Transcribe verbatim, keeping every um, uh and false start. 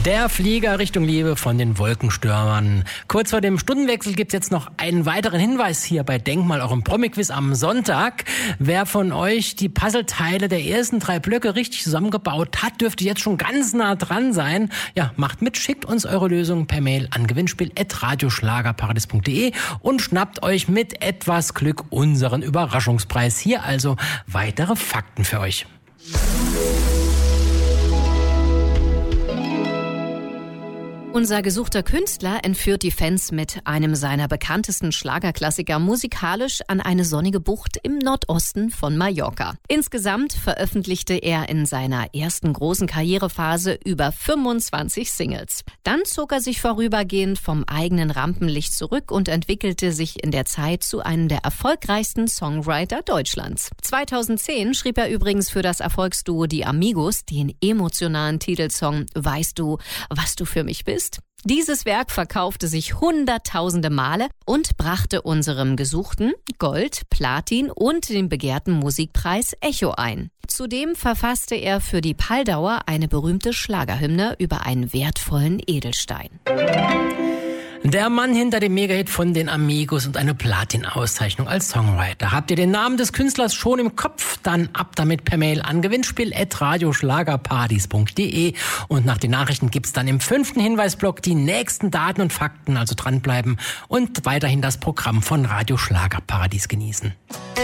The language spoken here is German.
Der Flieger Richtung Liebe von den Wolkenstürmern. Kurz vor dem Stundenwechsel gibt's jetzt noch einen weiteren Hinweis hier bei Denkmal, eurem Promi-Quiz am Sonntag. Wer von euch die Puzzleteile der ersten drei Blöcke richtig zusammengebaut hat, dürfte jetzt schon ganz nah dran sein. Ja, macht mit, schickt uns eure Lösung per Mail an gewinnspiel at radioschlagerparadies punkt de und schnappt euch mit etwas Glück unseren Überraschungspreis. Hier also weitere Fakten für euch. Unser gesuchter Künstler entführt die Fans mit einem seiner bekanntesten Schlagerklassiker musikalisch an eine sonnige Bucht im Nordosten von Mallorca. Insgesamt veröffentlichte er in seiner ersten großen Karrierephase über fünfundzwanzig Singles. Dann zog er sich vorübergehend vom eigenen Rampenlicht zurück und entwickelte sich in der Zeit zu einem der erfolgreichsten Songwriter Deutschlands. zweitausendzehn schrieb er übrigens für das Erfolgsduo Die Amigos den emotionalen Titelsong Weißt du, was du für mich bist? Dieses Werk verkaufte sich hunderttausende Male und brachte unserem Gesuchten Gold, Platin und den begehrten Musikpreis Echo ein. Zudem verfasste er für die Paldauer eine berühmte Schlagerhymne über einen wertvollen Edelstein. Der Mann hinter dem Megahit von den Amigos und eine Platin-Auszeichnung als Songwriter. Habt ihr den Namen des Künstlers schon im Kopf? Dann ab damit per Mail an gewinnspiel at radioschlagerparadies punkt de. Und nach den Nachrichten gibt's dann im fünften Hinweisblock die nächsten Daten und Fakten, also dranbleiben und weiterhin das Programm von Radio Schlagerparadies genießen.